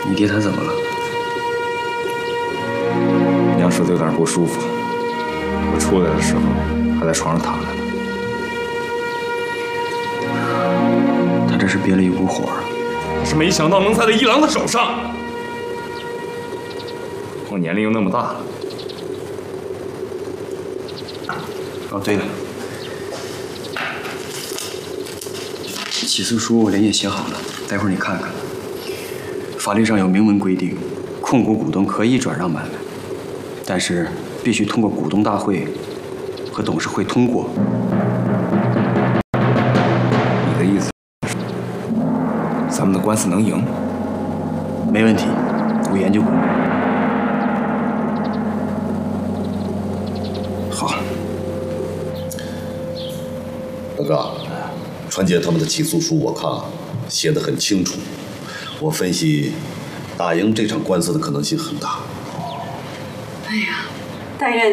你爹他怎么了？ 娘说的有点不舒服，我出来的时候还在床上躺着呢。 他这是憋了一股火， 是没想到能栽在一郎的手上。我年龄又那么大了。 哦，对了，起诉书我连夜写好了，待会儿你看看。法律上有明文规定，控股股东可以转让买卖，但是必须通过股东大会和董事会通过。 你的意思是，咱们的官司能赢？ 没问题，我研究过。好。 大哥，川姐他们的起诉书我看了，写得很清楚。我分析，打赢这场官司的可能性很大。 哎呀，但愿。